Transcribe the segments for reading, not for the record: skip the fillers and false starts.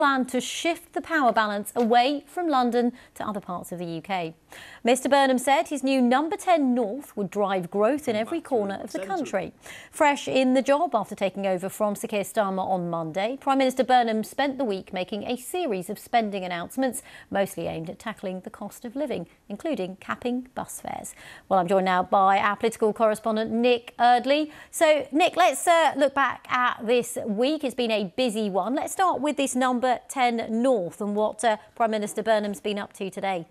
plan to shift the power balance away from London to other parts of the UK. Mr Burnham said his new number 10 North would drive growth in every corner of the country. Fresh in the job after taking over from Sir Keir Starmer on Monday, Prime Minister Burnham spent the week making a series of spending announcements, mostly aimed at tackling the cost of living, including capping bus fares. Well, I'm joined now by our political correspondent Nick Eardley. So, Nick, let's look back at this week. It's been a busy one. Let's start with this number 10 North and what Prime Minister Burnham's been up to today.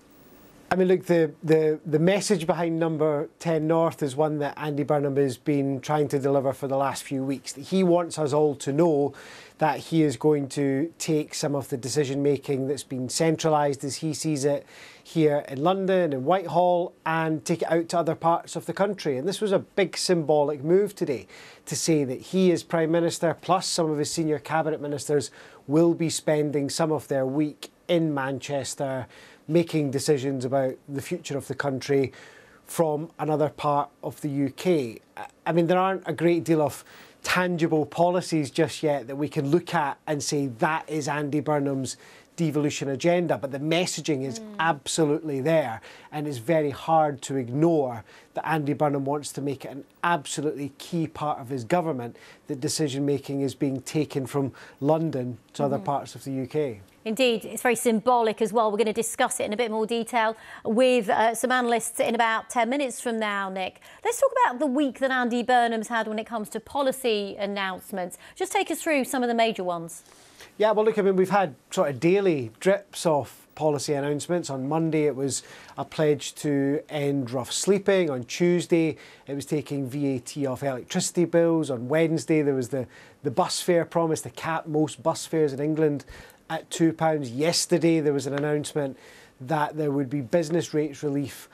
I mean, look, the message behind number 10 North is one that Andy Burnham has been trying to deliver for the last few weeks. That he wants us all to know that he is going to take some of the decision-making that's been centralised, as he sees it, here in London and Whitehall, and take it out to other parts of the country. And this was a big symbolic move today to say that he as Prime Minister, plus some of his senior cabinet ministers, will be spending some of their week in Manchester, making decisions about the future of the country from another part of the UK. I mean, there aren't a great deal of tangible policies just yet that we can look at and say that is Andy Burnham's devolution agenda, but the messaging is absolutely there, and it's very hard to ignore that Andy Burnham wants to make it an absolutely key part of his government that decision making is being taken from London to other parts of the UK. Indeed, it's very symbolic as well. We're going to discuss it in a bit more detail with some analysts in about 10 minutes from now, Nick. Let's talk about the week that Andy Burnham's had when it comes to policy announcements. Just take us through some of the major ones. Yeah, well, look, I mean, we've had sort of daily drips of policy announcements. On Monday, it was a pledge to end rough sleeping. On Tuesday, it was taking VAT off electricity bills. On Wednesday, there was the bus fare promise to cap most bus fares in England at £2. Yesterday, there was an announcement that there would be business rates relief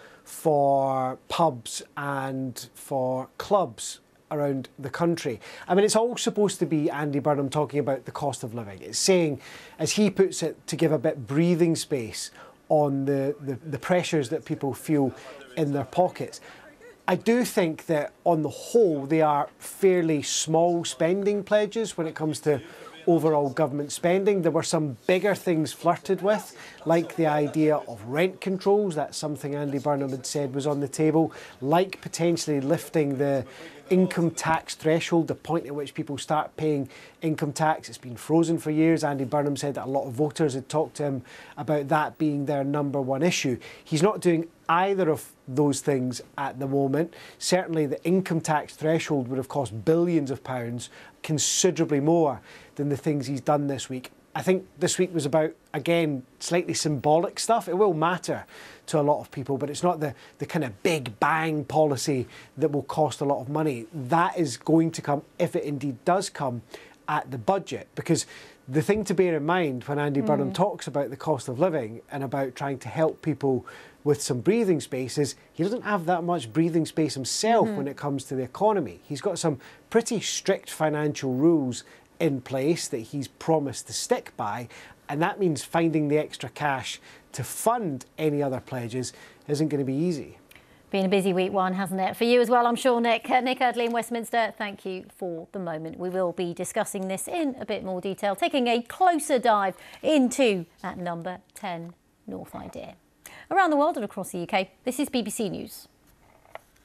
for pubs and for clubs around the country. I mean, it's all supposed to be Andy Burnham talking about the cost of living. It's saying, as he puts it, to give a bit breathing space on the pressures that people feel in their pockets. I do think that on the whole, they are fairly small spending pledges when it comes to overall government spending. There were some bigger things flirted with, like the idea of rent controls. That's something Andy Burnham had said was on the table, like potentially lifting the income tax threshold, the point at which people start paying income tax. It's been frozen for years. Andy Burnham said that a lot of voters had talked to him about that being their number one issue. He's not doing either of those things at the moment. Certainly the income tax threshold would have cost billions of pounds, considerably more than the things he's done this week. I think this week was about, again, slightly symbolic stuff. It will matter to a lot of people, but it's not the kind of big bang policy that will cost a lot of money. That is going to come, if it indeed does come, at the budget. Because the thing to bear in mind when Andy Burnham talks about the cost of living and about trying to help people with some breathing space is he doesn't have that much breathing space himself when it comes to the economy. He's got some pretty strict financial rules in place that he's promised to stick by, and that means finding the extra cash to fund any other pledges isn't going to be easy. Been a busy week one, hasn't it? For you as well, I'm sure, Nick. Nick Eardley in Westminster, thank you for the moment. We will be discussing this in a bit more detail, taking a closer dive into that number 10 North idea. Around the world and across the UK, this is BBC News.